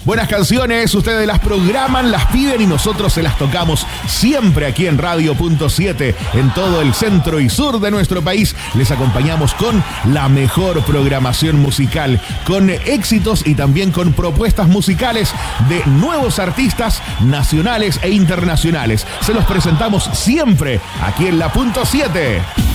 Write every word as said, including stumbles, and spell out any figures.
Buenas canciones, ustedes las programan, las piden y nosotros se las tocamos siempre aquí en Radio Punto siete, en todo el centro y sur de nuestro país. Les acompañamos con la mejor programación musical, con éxitos y también con propuestas musicales de nuevos artistas nacionales e internacionales. Se los presentamos siempre aquí en la Punto siete.